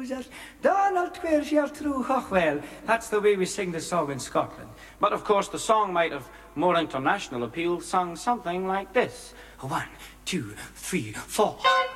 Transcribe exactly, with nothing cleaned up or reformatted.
Losers. Donald Queershill through Hochwell. That's the way we sing the song in Scotland. But of course the song might have more international appeal, sung something like this. One, two, three, four.